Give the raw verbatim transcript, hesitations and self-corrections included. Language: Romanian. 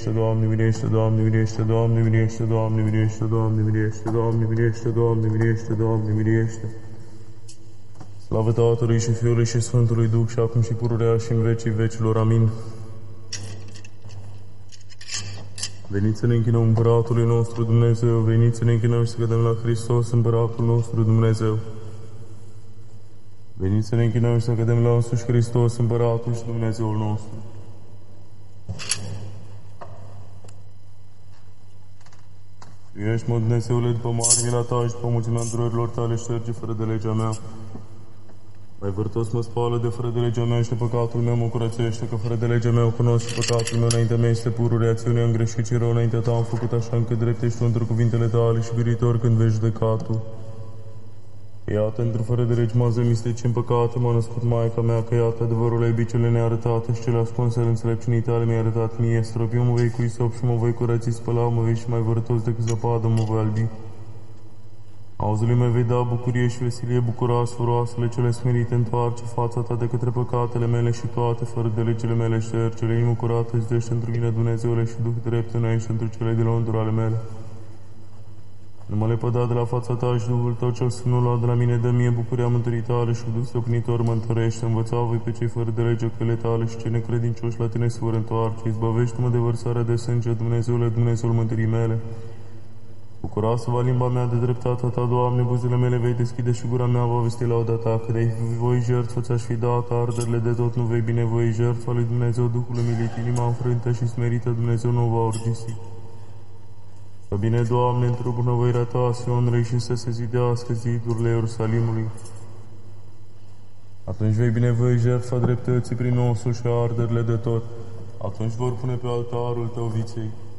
Doamne minește, Doamne minește, Doamne minește, Doamne minește, Doamne minește, Doamne minește, Doamne minește, Doamne minește. Slavă Tatălui și Fiului și Sfântului Duh și acum și pururea și în vecii vecilor. Amin. Veniți să ne închinăm Împăratului nostru Dumnezeu, veniți să ne închinăm și să cădem la Hristos, Împăratul nostru Dumnezeu. Veniți să ne închinăm și să cădem la însuși Hristos, Împăratul și Dumnezeul nostru. Tu ești, mă, Dumnezeule, după mare mila ta și după mulțimea îndurărilor tale, șterge fără de legea mea. Mai vârtos mă spală de fără de legea mea și de păcatul meu mă curățește, că fără de legea mea o cunosc și păcatul meu înaintea mea este purul, reacțiunea am greșit și rău înaintea ta am făcut, așa încât drept ești tu într cuvintele tale și gâritor când vei judecatul. Iată, într-o fără de legi m-a zămislit și în păcate m-a născut Maica mea, că iată adevărul ei biciurile nearătate și cele ascunse în înțelepciunii tale mi-a arătat mie, stropiu mă vei cu isop și mă voi curăți, spăla mă vei și mai vărătos decât zăpadă mă voi albi. Auzului mă vei da bucurie și veselie bucuroasă, foroasele cele smerite, întoarce fața ta de către păcatele mele și toate, fără de legile mele ștergele, inimă curată, zidește într mine, Dumnezeule, și Duh drept înainte într cele de lăunturi ale mele. Nu mă lepăda de la fața ta și Duhul tău cel să nu lua de la mine, dă mie bucuria mântuirii tale și Duh stăpânitor mă întărește, învăța voi pe cei fără de lege căile tale și cei necredincioși la tine se vor întoarce, izbăvește-mă de vărsarea de sânge, Dumnezeule, Dumnezeul mântuirii mele. Bucuroasă-va limba mea de dreptatea ta, Doamne, buzele mele vei deschide și gura mea va vesti lauda ta, că de-ai voi jertfă ți-aș fi dat, arderile de tot nu vei binevoi, jertfa lui Dumnezeu, Duhul umilit, inima înfrântă și smerită, Dumnezeu nu va urgisi. Că bine, Doamne, într-o bunăvoirea ta, Sionului și să se zidească zidurile Ierusalimului. Atunci vei binevoi jertfa dreptății prin osul și arderile de tot. Atunci vor pune pe altarul tău viței.